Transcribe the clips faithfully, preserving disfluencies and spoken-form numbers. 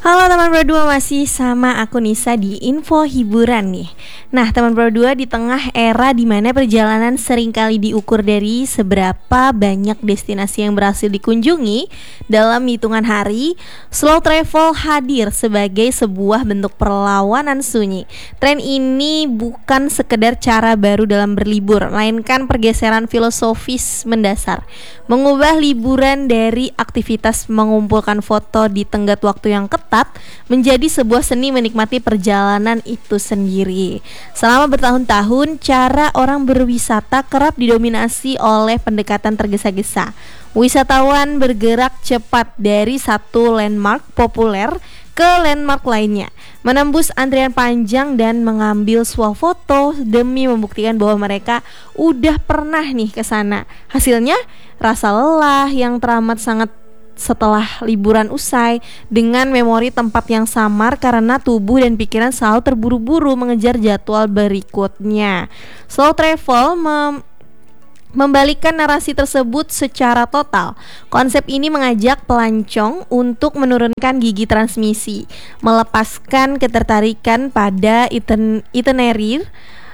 Halo teman berdua, masih sama aku Nisa di info hiburan nih. Nah teman berdua, di tengah era dimana perjalanan seringkali diukur dari seberapa banyak destinasi yang berhasil dikunjungi dalam hitungan hari, slow travel hadir sebagai sebuah bentuk perlawanan sunyi. Tren ini bukan sekedar cara baru dalam berlibur, melainkan pergeseran filosofis mendasar, mengubah liburan dari aktivitas mengumpulkan foto di tenggat waktu yang ketat menjadi sebuah seni menikmati perjalanan itu sendiri. Selama bertahun-tahun, cara orang berwisata kerap didominasi oleh pendekatan tergesa-gesa. Wisatawan bergerak cepat dari satu landmark populer ke landmark lainnya, menembus antrian panjang dan mengambil swafoto demi membuktikan bahwa mereka udah pernah nih ke sana. Hasilnya, rasa lelah yang teramat sangat setelah liburan usai, dengan memori tempat yang samar karena tubuh dan pikiran selalu terburu-buru mengejar jadwal berikutnya. Slow travel mem- membalikkan narasi tersebut secara total. Konsep ini mengajak pelancong untuk menurunkan gigi transmisi, melepaskan ketertarikan pada iten- itinerir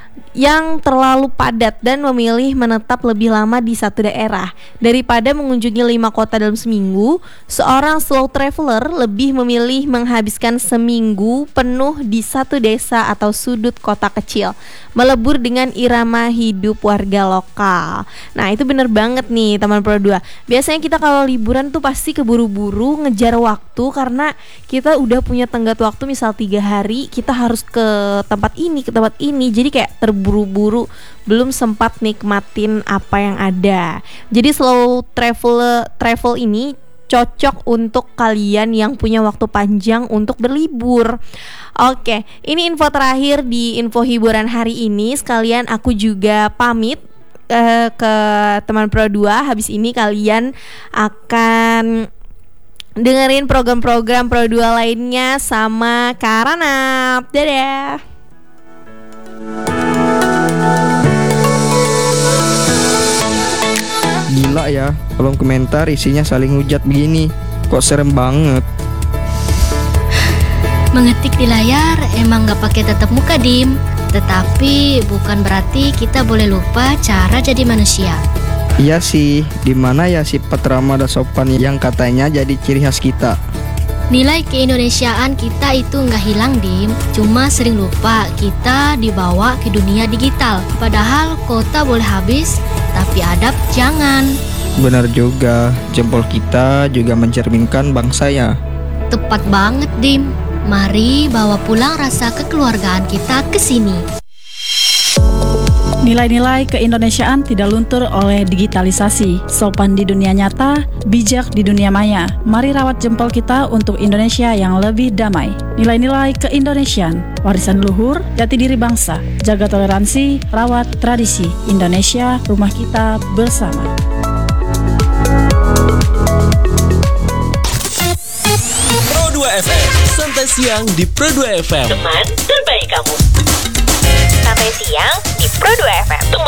yang terlalu padat dan memilih menetap lebih lama di satu daerah. Daripada mengunjungi lima kota dalam seminggu, seorang slow traveler lebih memilih menghabiskan seminggu penuh di satu desa atau sudut kota kecil, melebur dengan irama hidup warga lokal. Nah itu bener banget nih teman Pro dua. Biasanya kita kalau liburan tuh pasti keburu-buru ngejar waktu, karena kita udah punya tenggat waktu, misal tiga hari kita harus ke tempat ini, ke tempat ini. Jadi kayak terburu-buru, belum sempat nikmatin apa yang ada. Jadi slow travel travel ini cocok untuk kalian yang punya waktu panjang untuk berlibur. Oke, ini info terakhir di info hiburan hari ini. Sekalian aku juga pamit uh, ke teman Pro dua. Habis ini kalian akan dengerin program-program Pro dua lainnya sama Karanap. Dadah. Gila ya, kolom komentar isinya saling hujat begini. Kok serem banget. Mengetik di layar emang gak pakai tatap muka, Dim. Tetapi bukan berarti kita boleh lupa cara jadi manusia. Iya sih, dimana ya sifat ramah dan sopan yang katanya jadi ciri khas kita. Nilai keindonesiaan kita itu nggak hilang, Dim. Cuma sering lupa kita dibawa ke dunia digital. Padahal kota boleh habis, tapi adab jangan. Benar juga, jempol kita juga mencerminkan bangsa ya. Tepat banget, Dim. Mari bawa pulang rasa kekeluargaan kita ke sini. Nilai-nilai keindonesiaan tidak luntur oleh digitalisasi. Sopan di dunia nyata, bijak di dunia maya. Mari rawat jempol kita untuk Indonesia yang lebih damai. Nilai-nilai keindonesiaan, warisan luhur, jati diri bangsa. Jaga toleransi, rawat tradisi. Indonesia, rumah kita bersama. Pro dua F M, santai siang di Pro dua F M. Teman terbaik kamu. Sampai siang di Pro dua F M. Teman